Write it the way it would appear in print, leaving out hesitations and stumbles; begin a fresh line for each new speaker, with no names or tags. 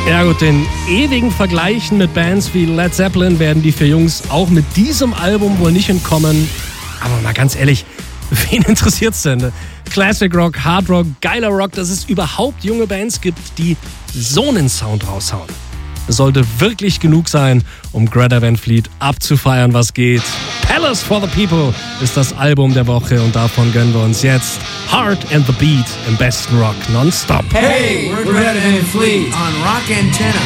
Ja gut, den ewigen Vergleichen mit Bands wie Led Zeppelin werden die vier Jungs auch mit diesem Album wohl nicht entkommen. Aber mal ganz ehrlich, wen interessiert's denn? Classic Rock, Hard Rock, geiler Rock, dass es überhaupt junge Bands gibt, die so einen Sound raushauen. Es sollte wirklich genug sein, um Greta Van Fleet abzufeiern, was geht. Palace for the People ist das Album der Woche und davon gönnen wir uns jetzt Heart and the Beat im besten Rock nonstop.
Hey, we're Greta Van Fleet on Rock Antenna.